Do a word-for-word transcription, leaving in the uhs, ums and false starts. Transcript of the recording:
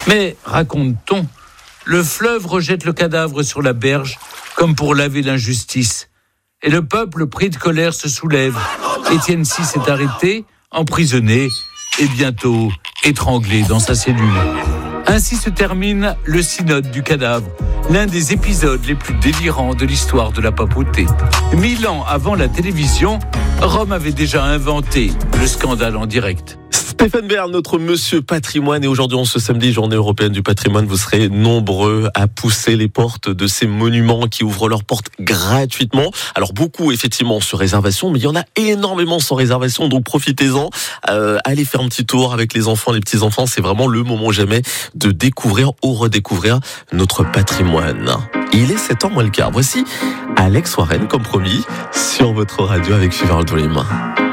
Mais, raconte-t-on, le fleuve rejette le cadavre sur la berge comme pour laver l'injustice. Et le peuple, pris de colère, se soulève. Étienne six est arrêté, emprisonné et bientôt étranglé dans sa cellule. Ainsi se termine le synode du cadavre, l'un des épisodes les plus délirants de l'histoire de la papauté. Mille ans avant la télévision, Rome avait déjà inventé le scandale en direct. Stéphane Bern, notre monsieur patrimoine, et aujourd'hui, en ce samedi, journée européenne du patrimoine, vous serez nombreux à pousser les portes de ces monuments qui ouvrent leurs portes gratuitement. Alors beaucoup, effectivement, sur réservation, mais il y en a énormément sans réservation, donc profitez-en. Euh, allez faire un petit tour avec les enfants, les petits-enfants, c'est vraiment le moment jamais de découvrir ou redécouvrir notre patrimoine. Il est sept heures moins le quart. Voici Alex Warren, comme promis, sur votre radio avec Fever Dream.